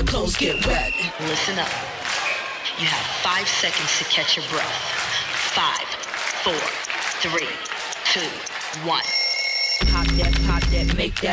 clothes get wet. Listen up. You have 5 seconds to catch your breath. 5, 4, 3, 2, 1. Pop that, make that.